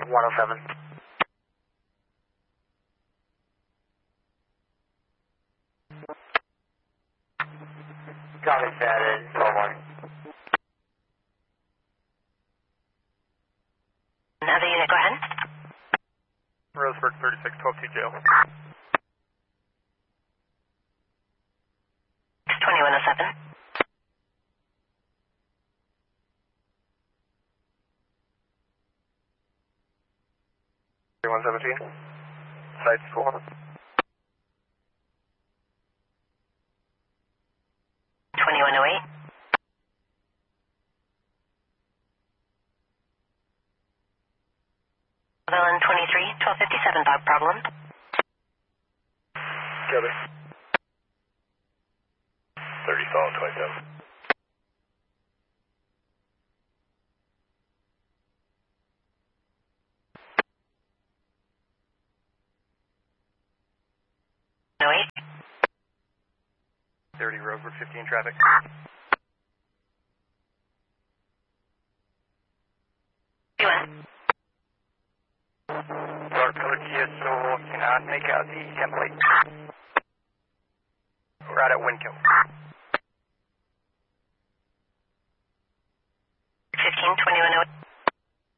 107. Copy that at 12-1. Another unit, go ahead. Roseburg 36, 12-2 jail. 2107. 117. Sites full. 2108. Evelyn 23, 1257, dog problem. Copy. 30 solid 27. No 8. 30 Roseburg 15 traffic. Dark colored Kia Soul cannot make out the template. We're out at Winkill. 15, 2108.